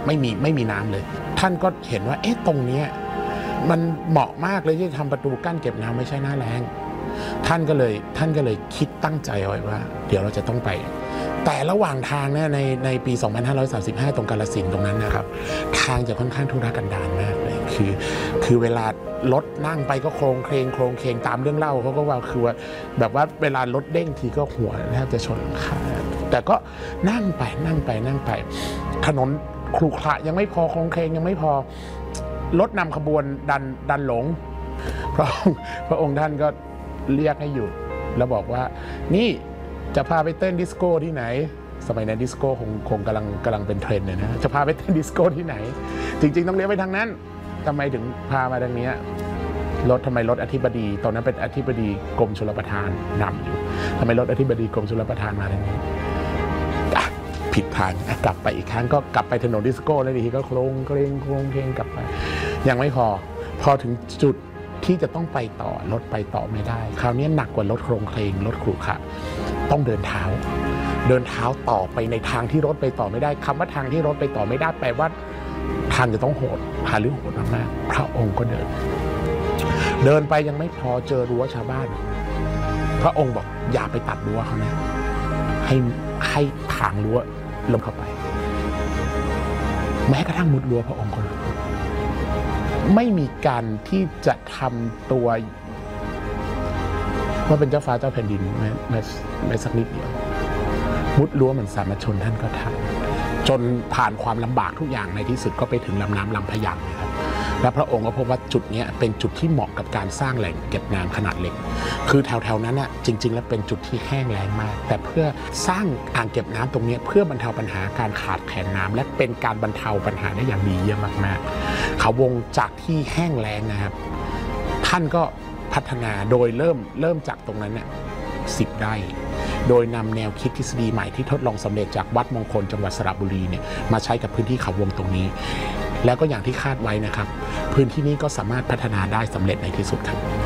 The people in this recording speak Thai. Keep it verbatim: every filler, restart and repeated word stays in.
ไม่มีไม่มีน้ำเลยท่านก็เห็นว่าเอ๊ะตรงนี้มันเหมาะมากเลยที่จะทำประตูกั้นเก็บน้ำไม่ใช่หน้าแล้งท่านก็เลยท่านก็เลยคิดตั้งใจไว้ว่าเดี๋ยวเราจะต้องไปแต่ระหว่างทางเนี่ยในในปีสองพันห้าร้อยสามสิบห้าตรงกาฬสินธุ์ตรงนั้นนะครับทางจะค่อนข้างทุรกันดารมากเลยคือคือเวลารถนั่งไปก็โครงเคงโครงเคงตามเรื่องเล่าเขาก็ว่าคือว่าแบบว่าเวลารถเด้งทีก็หัวแทบจะชนขาแต่ก็นั่งไปนั่งไปนั่งไปถนนขรุขระยังไม่พอโครงเคงยังไม่พอรถนำขบวนดันดันหลงพระองค์พระองค์ท่านก็เรียกให้หยุดแล้วบอกว่านี่จะพาไปเต้นดิสโก้ที่ไหนสมัยนั้นดิสโก้คงคงกำลังกำลังเป็นเทรนด์เลยนะจะพาไปเต้นดิสโก้ที่ไหนจริงๆต้องเลี้ยวไปทางนั้นทำไมถึงพามาทางนี้รถทำไมรถอธิบดีตอนนั้นเป็นอธิบดีกรมชลประทานนำอยู่ทำไมรถอธิบดีกรมชลประทานมาทางนี้ผิดทางกลับไปอีกครั้งก็กลับไปถนนดิสโก้แล้วดีก็โครงเคลงโครงเคลงกลับไปยังไม่พอพอถึงจุดที่จะต้องไปต่อรถไปต่อไม่ได้คราวนี้หนักกว่ารถโครงเคลงรถขรุขระต้องเดินเท้าเดินเท้าต่อไปในทางที่รถไปต่อไม่ได้คำว่าทางที่รถไปต่อไม่ได้แปลว่าทางจะต้องโหดหาเรื่องโหดมากๆพระองค์ก็เดินเดินไปยังไม่พอเจอรั้วชาวบ้านพระองค์บอกอย่าไปตัดรั้วเขานะให้ให้ทางรั้วลงเข้าไปแม้กระทั่งมุดรั้วพระองค์ก็ไม่มีการที่จะทำตัวว่าเป็นเจ้าฟ้าเจ้าแผ่นดินแม้แม้แม้สักนิดเดียวมุดรั้วเหมือนสามัญชนท่านก็ทำจนผ่านความลำบากทุกอย่างในที่สุดก็ไปถึงลำน้ำลำพะยังนะครับและพระองค์ก็พบว่าจุดนี้เป็นจุดที่เหมาะกับการสร้างแหล่งเก็บน้ำขนาดเล็กคือแถวๆนั้นน่ะจริงๆแล้วเป็นจุดที่แห้งแล้งมากแต่เพื่อสร้างอ่างเก็บน้ำตรงนี้เพื่อบรรเทาปัญหาการขาดแคลนน้ำและเป็นการบรรเทาปัญหาได้อย่างดีเยี่ยมมากๆเขาวงจากที่แห้งแล้งนะครับท่านก็พัฒนาโดยเริ่มเริ่มจากตรงนั้นเนี่ยสิบไร่โดยนำแนวคิดทฤษฎีใหม่ที่ทดลองสำเร็จจากวัดมงคลจังหวัดสระบุรีเนี่ยมาใช้กับพื้นที่เขาวงตรงนี้แล้วก็อย่างที่คาดไว้นะครับพื้นที่นี้ก็สามารถพัฒนาได้สำเร็จในที่สุดครับ